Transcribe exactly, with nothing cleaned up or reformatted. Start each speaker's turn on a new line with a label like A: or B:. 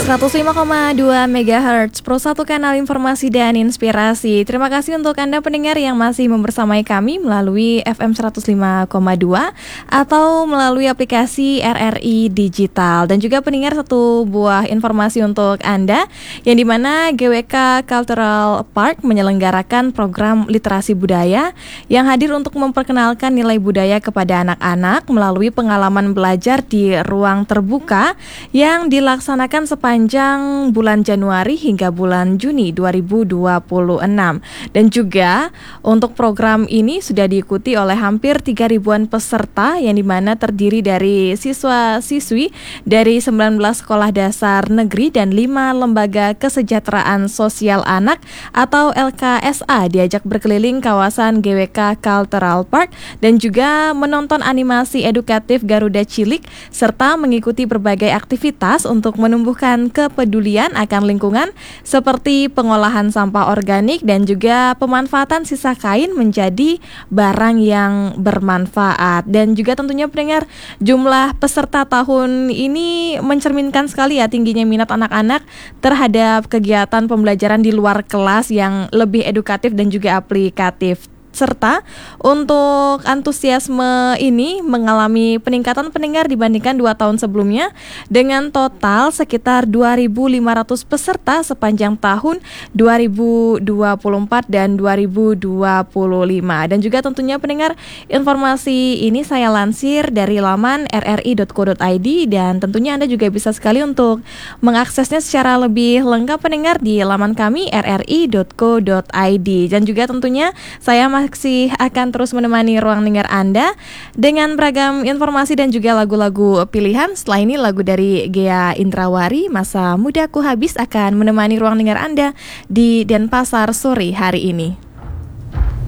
A: seratus lima koma dua megahertz, Pro satu kanal informasi dan inspirasi. Terima kasih untuk Anda pendengar yang masih membersamai kami melalui F M seratus lima koma dua atau melalui aplikasi R R I Digital. Dan juga pendengar, satu buah informasi untuk Anda, yang dimana G W K Cultural Park menyelenggarakan program literasi budaya yang hadir untuk memperkenalkan nilai budaya kepada anak-anak melalui pengalaman belajar di ruang terbuka yang dilaksanakan sepanjang bulan Januari hingga bulan Juni dua ribu dua puluh enam. Dan juga untuk program ini sudah diikuti oleh hampir tiga ribuan peserta, yang dimana terdiri dari siswa-siswi dari sembilan belas sekolah dasar negeri dan lima lembaga kesejahteraan sosial anak atau L K S A diajak berkeliling kawasan G W K Cultural Park dan juga menonton animasi edukatif Garuda Cilik serta mengikuti berbagai aktivitas untuk menumbuhkan kepedulian akan lingkungan seperti pengolahan sampah organik dan juga pemanfaatan sisa kain menjadi barang yang bermanfaat. Dan juga tentunya pendengar, jumlah peserta tahun ini mencerminkan sekali ya tingginya minat anak-anak terhadap kegiatan pembelajaran di luar kelas yang lebih edukatif dan juga aplikatif. Serta untuk antusiasme ini mengalami peningkatan pendengar dibandingkan dua tahun sebelumnya dengan total sekitar dua ribu lima ratus peserta sepanjang tahun dua ribu dua puluh empat dan dua ribu dua puluh lima. Dan juga tentunya pendengar, informasi ini saya lansir dari laman r r i dot co dot i d dan tentunya Anda juga bisa sekali untuk mengaksesnya secara lebih lengkap pendengar di laman kami r r i dot co dot i d. Dan juga tentunya saya masih akan terus menemani ruang dengar Anda dengan beragam informasi dan juga lagu-lagu pilihan. Setelah ini lagu dari Ghea Indrawari, Masa Mudaku Habis, akan menemani ruang dengar Anda di Denpasar sore hari ini.